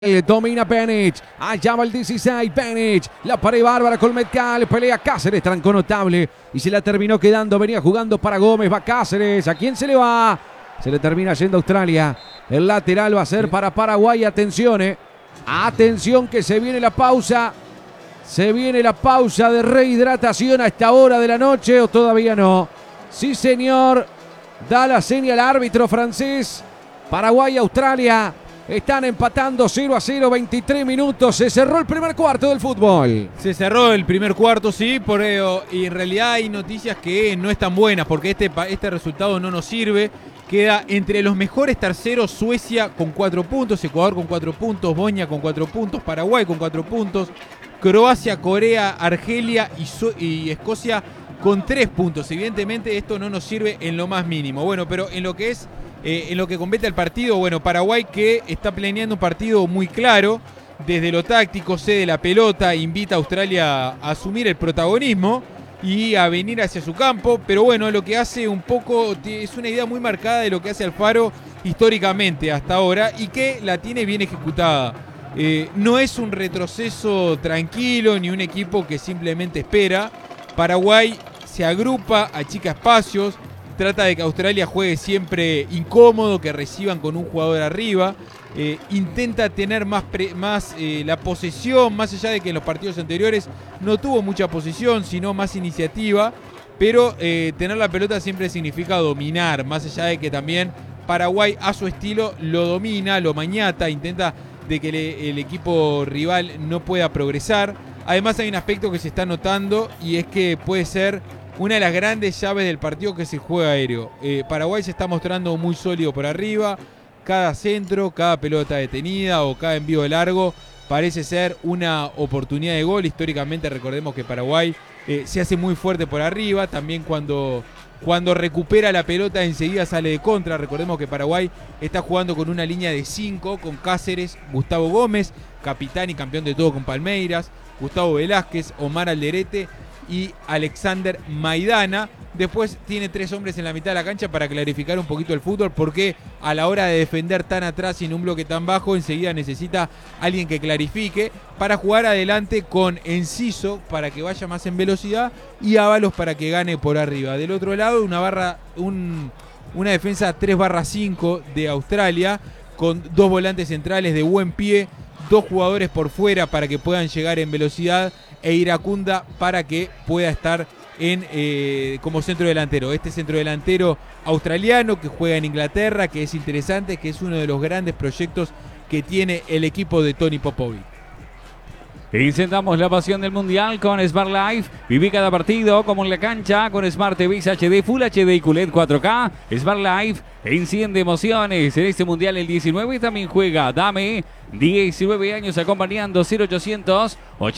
Domina Penic, allá va el 16, Penic, la pared bárbara con Metcalfe, pelea Cáceres, trancó notable y se la terminó quedando, venía jugando para Gómez, va Cáceres, ¿a quién se le va? Se le termina yendo a Australia, el lateral va a ser para Paraguay, atención, atención que se viene la pausa de rehidratación a esta hora de la noche o todavía no. Sí señor, da la señal al árbitro francés, Paraguay-Australia. Están empatando 0-0, 23 minutos. Se cerró el primer cuarto del fútbol. Se cerró el primer cuarto, sí, y en realidad hay noticias que no están buenas porque este resultado no nos sirve. Queda entre los mejores terceros Suecia con 4 puntos, Ecuador con 4 puntos, Bosnia con 4 puntos, Paraguay con 4 puntos, Croacia, Corea, Argelia y Escocia con 3 puntos. Evidentemente esto no nos sirve en lo más mínimo. Bueno, pero en lo que compete al partido, bueno, Paraguay que está planeando un partido muy claro, desde lo táctico, cede la pelota, invita a Australia a asumir el protagonismo y a venir hacia su campo, pero bueno, lo que hace un poco, es una idea muy marcada de lo que hace Alfaro históricamente hasta ahora y que la tiene bien ejecutada. No es un retroceso tranquilo ni un equipo que simplemente espera. Paraguay se agrupa, achica espacios, trata de que Australia juegue siempre incómodo, que reciban con un jugador arriba. Intenta tener más la posesión, más allá de que en los partidos anteriores no tuvo mucha posesión, sino más iniciativa. Pero tener la pelota siempre significa dominar, más allá de que también Paraguay a su estilo lo domina, lo mañata, intenta de que el equipo rival no pueda progresar. Además hay un aspecto que se está notando y es que puede ser una de las grandes llaves del partido, que es el juego aéreo. Paraguay se está mostrando muy sólido por arriba. Cada centro, cada pelota detenida o cada envío de largo parece ser una oportunidad de gol. Históricamente recordemos que Paraguay se hace muy fuerte por arriba. También cuando recupera la pelota enseguida sale de contra. Recordemos que Paraguay está jugando con una línea de 5 con Cáceres, Gustavo Gómez, capitán y campeón de todo con Palmeiras, Gustavo Velázquez, Omar Alderete y Alexander Maidana. Después tiene 3 hombres en la mitad de la cancha para clarificar un poquito el fútbol, porque a la hora de defender tan atrás y en un bloque tan bajo, enseguida necesita alguien que clarifique, para jugar adelante con Enciso para que vaya más en velocidad y Ábalos para que gane por arriba. Del otro lado una defensa 3/5 de Australia, con 2 volantes centrales de buen pie, 2 jugadores por fuera para que puedan llegar en velocidad, e Iracunda para que pueda estar como centro delantero. Este centro delantero australiano que juega en Inglaterra, que es interesante, que es uno de los grandes proyectos que tiene el equipo de Tony Popovic. Encendamos la pasión del Mundial con Smart Life. Viví cada partido como en la cancha con Smart TV HD, Full HD y QLED 4K. Smart Life enciende emociones. En este Mundial el 19 también juega Dame. 19 años acompañando, 0800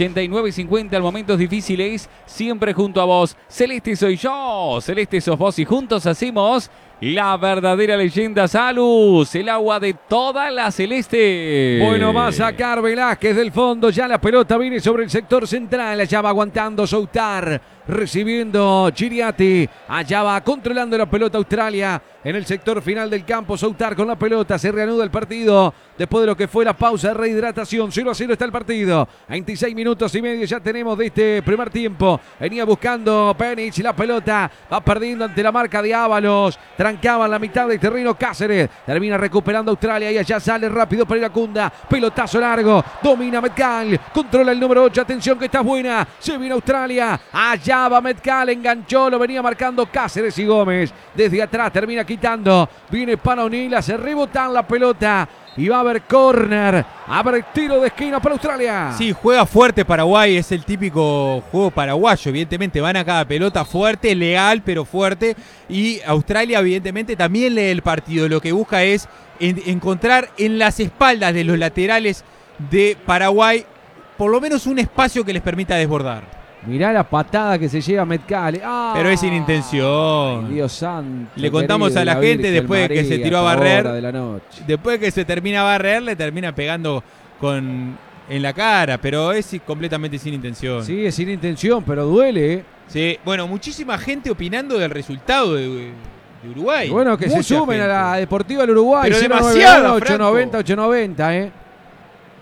8950 en momentos difíciles, siempre junto a vos. Celeste soy yo, Celeste sos vos y juntos hacemos la verdadera leyenda. Salus, el agua de toda la celeste. Bueno, va a sacar Velázquez del fondo, ya la pelota viene sobre el sector central, allá va aguantando Soutar, recibiendo Chiriati, allá va controlando la pelota Australia en el sector final del campo. Soutar con la pelota, se reanuda el partido después de lo que fue la pausa de rehidratación. 0-0 está el partido, 26 minutos y medio ya tenemos de este primer tiempo. Venía buscando Penic, la pelota va perdiendo ante la marca de Ábalos, trancaba en la mitad del terreno Cáceres, termina recuperando Australia y allá sale rápido para Iracunda, pelotazo largo, domina Metcalfe, controla el número 8, atención que está buena, se viene Australia, allá va Metcalfe, enganchó, lo venía marcando Cáceres y Gómez, desde atrás termina quitando, viene Panaunila, se rebotan la pelota y va a haber córner, a haber tiro de esquina para Australia. Sí, juega fuerte Paraguay, es el típico juego paraguayo, evidentemente van a cada pelota fuerte, leal pero fuerte, y Australia evidentemente también lee el partido, lo que busca es encontrar en las espaldas de los laterales de Paraguay por lo menos un espacio que les permita desbordar. Mirá la patada que se lleva Metcalfe. ¡Ah! Pero es sin intención. Dios santo. Le contamos a la gente después de que se tiró a barrer. De la noche. Después de que se termina a barrer, le termina pegando en la cara. Pero es completamente sin intención. Sí, es sin intención, pero duele. Sí, bueno, muchísima gente opinando del resultado de Uruguay. Bueno, que Mucha se sumen gente. A la Deportiva del Uruguay. Pero demasiado, 890, 890,